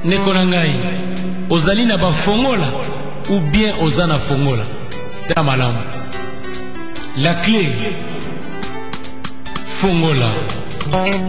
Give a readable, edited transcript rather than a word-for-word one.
Nekonangai, ozali na ba fongola ou bien ozana fongola. Tamalam. La clé fongola.